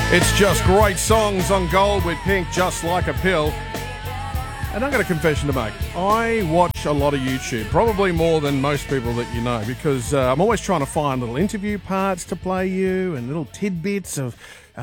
It's just great songs on Gold with Pink, Just Like a Pill. And I've got a confession to make. I watch a lot of YouTube, probably more than most people that you know, because I'm always trying to find little interview parts to play you and little tidbits of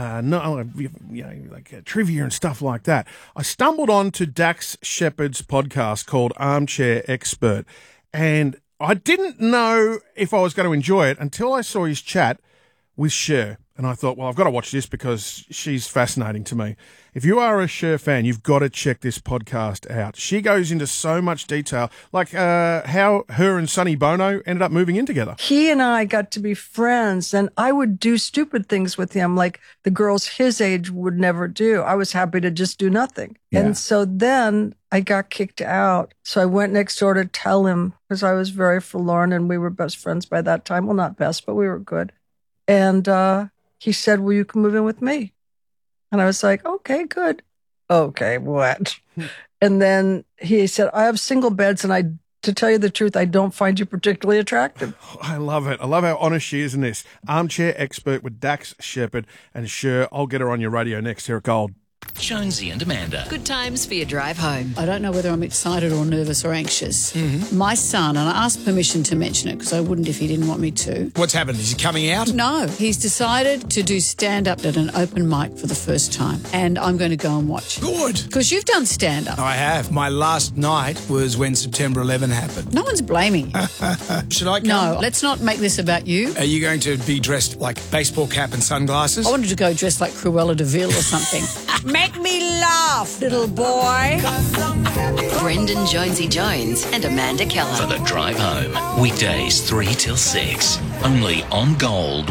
trivia and stuff like that. I stumbled on to Dax Shepard's podcast called Armchair Expert, and I didn't know if I was going to enjoy it until I saw his chat with Cher. And I thought, well, I've got to watch this because she's fascinating to me. If you are a Cher fan, you've got to check this podcast out. She goes into so much detail, like how her and Sonny Bono ended up moving in together. He and I got to be friends, and I would do stupid things with him like the girls his age would never do. I was happy to just do nothing. Yeah. And so then I got kicked out. So I went next door to tell him because I was very forlorn, and we were best friends by that time. Well, not best, but we were good. And he said, well, you can move in with me. And I was like, okay, good. Okay, what? And then he said, I have single beds, and to tell you the truth, I don't find you particularly attractive. I love it. I love how honest she is in this. Armchair Expert with Dax Shepard and Cher. I'll get her on your radio next here at Gold. Jonesy and Amanda. Good times for your drive home. I don't know whether I'm excited or nervous or anxious. Mm-hmm. My son, and I asked permission to mention it because I wouldn't if he didn't want me to. What's happened? Is he coming out? No, he's decided to do stand-up at an open mic for the first time, and I'm going to go and watch. Good. Because you've done stand-up. I have. My last night was when September 11 happened. No one's blaming you. Should I come? No, let's not make this about you. Are you going to be dressed like baseball cap and sunglasses? I wanted to go dressed like Cruella de Vil or something. Make me laugh, little boy. Brendan Jonesy Jones and Amanda Keller. For the drive home. Weekdays 3 till 6. Only on Gold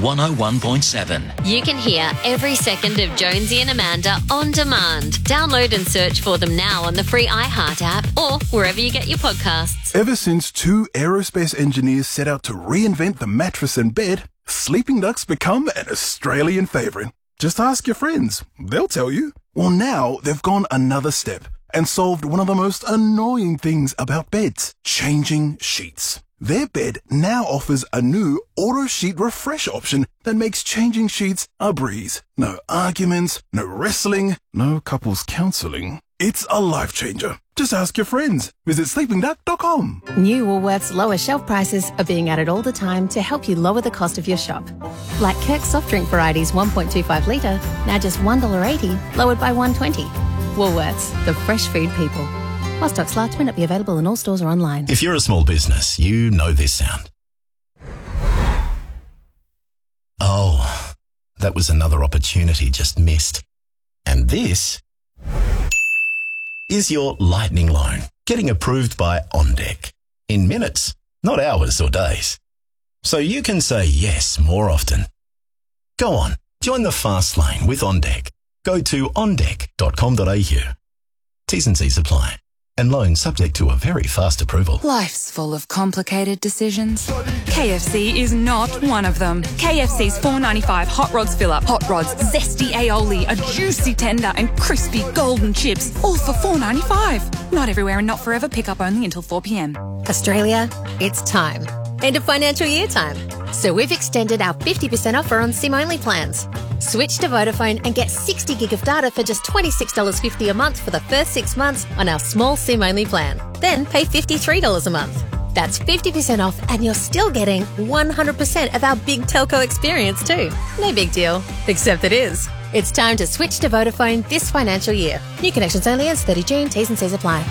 101.7. You can hear every second of Jonesy and Amanda on demand. Download and search for them now on the free iHeart app or wherever you get your podcasts. Ever since two aerospace engineers set out to reinvent the mattress and bed, Sleeping Duck's become an Australian favourite. Just ask your friends. They'll tell you. Well, now they've gone another step and solved one of the most annoying things about beds, changing sheets. Their bed now offers a new auto sheet refresh option that makes changing sheets a breeze. No arguments, no wrestling, no couples counselling. It's a life changer. Just ask your friends. Visit sleepingduck.com. New Woolworths lower shelf prices are being added all the time to help you lower the cost of your shop. Like Kirk's soft drink varieties 1.25 litre, now just $1.80, lowered by $1.20. Woolworths, the fresh food people. While stocks last, may not be available in all stores or online. If you're a small business, you know this sound. Oh, that was another opportunity just missed. And this is your lightning loan, getting approved by OnDeck. In minutes, not hours or days. So you can say yes more often. Go on, join the fast lane with OnDeck. Go to ondeck.com.au. T's and C's apply. And loan subject to a very fast approval. Life's full of complicated decisions. KFC is not one of them. KFC's $4.95 Hot Rods Fill-Up. Hot Rods, zesty aioli, a juicy tender and crispy golden chips. All for $4.95. Not everywhere and not forever. Pick up only until 4 p.m. Australia, it's time. End of financial year time. So we've extended our 50% offer on SIM-only plans. Switch to Vodafone and get 60 gig of data for just $26.50 a month for the first 6 months on our small SIM-only plan. Then pay $53 a month. That's 50% off and you're still getting 100% of our big telco experience too. No big deal, except it is. It's time to switch to Vodafone this financial year. New connections only ends 30 June. T's and C's apply.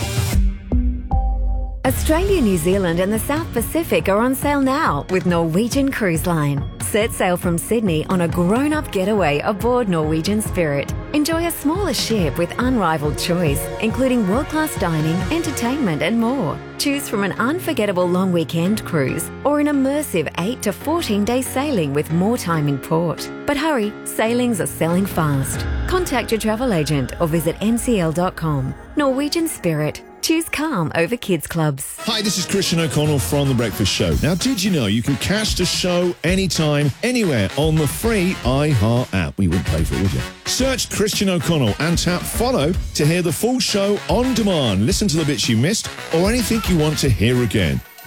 Australia, New Zealand and the South Pacific are on sale now with Norwegian Cruise Line. Set sail from Sydney on a grown-up getaway aboard Norwegian Spirit. Enjoy a smaller ship with unrivaled choice, including world-class dining, entertainment and more. Choose from an unforgettable long weekend cruise or an immersive 8 to 14-day sailing with more time in port. But hurry, sailings are selling fast. Contact your travel agent or visit ncl.com. Norwegian Spirit. Choose calm over kids clubs. Hi, this is Christian O'Connell from The Breakfast Show. Now, did you know you can catch the show anytime, anywhere on the free iHeart app? We wouldn't pay for it, would you? Search Christian O'Connell and tap follow to hear the full show on demand. Listen to the bits you missed or anything you want to hear again.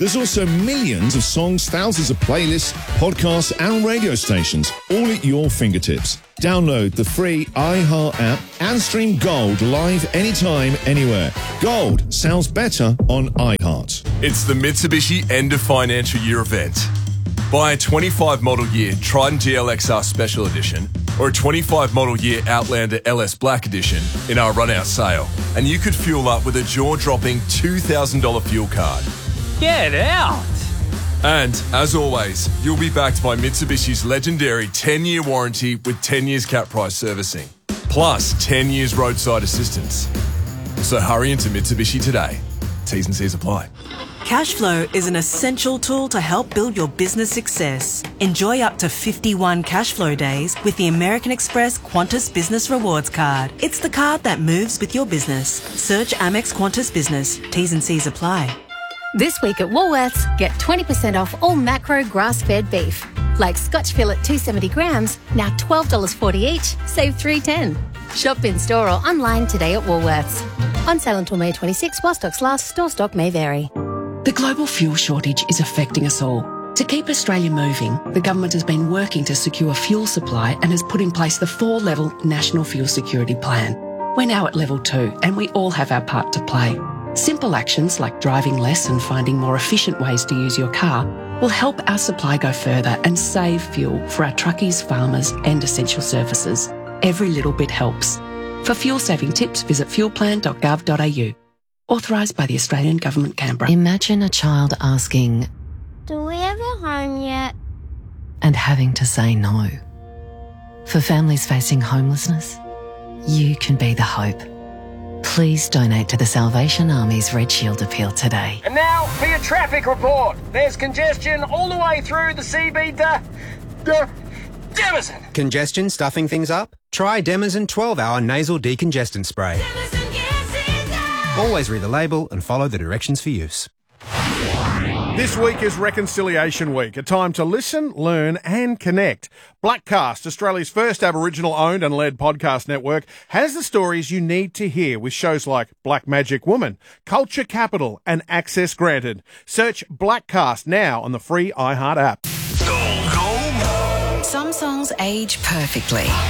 There's also millions of songs, thousands of playlists, podcasts and radio stations, all at your fingertips. Download the free iHeart app and stream Gold live anytime, anywhere. Gold sounds better on iHeart. It's the Mitsubishi End of Financial Year event. Buy a 25 model year Triton GLXR Special Edition or a 25 model year Outlander LS Black Edition in our run-out sale, and you could fuel up with a jaw-dropping $2,000 fuel card. Get out! And, as always, you'll be backed by Mitsubishi's legendary 10-year warranty with 10 years cap price servicing, plus 10 years roadside assistance. So hurry into Mitsubishi today. T's and C's apply. Cashflow is an essential tool to help build your business success. Enjoy up to 51 Cashflow days with the American Express Qantas Business Rewards Card. It's the card that moves with your business. Search Amex Qantas Business. T's and C's apply. This week at Woolworths, get 20% off all macro grass-fed beef. Like Scotch fillet 270 grams, now $12.40 each, save $3.10. Shop in store or online today at Woolworths. On sale until May 26, while stocks last, store stock may vary. The global fuel shortage is affecting us all. To keep Australia moving, the government has been working to secure fuel supply and has put in place the 4-level National Fuel Security Plan. We're now at level 2 and we all have our part to play. Simple actions like driving less and finding more efficient ways to use your car will help our supply go further and save fuel for our truckies, farmers and essential services. Every little bit helps. For fuel-saving tips, visit fuelplan.gov.au. Authorised by the Australian Government, Canberra. Imagine a child asking, "Do we have a home yet?" and having to say no. For families facing homelessness, you can be the hope. Please donate to the Salvation Army's Red Shield appeal today. And now for your traffic report. There's congestion all the way through the CB Demazin. Congestion stuffing things up? Try Demazin 12-hour nasal decongestant spray. Always read the label and follow the directions for use. This week is Reconciliation Week, a time to listen, learn and connect. Blackcast, Australia's first Aboriginal-owned and led podcast network, has the stories you need to hear with shows like Black Magic Woman, Culture Capital and Access Granted. Search Blackcast now on the free iHeart app. Some songs age perfectly.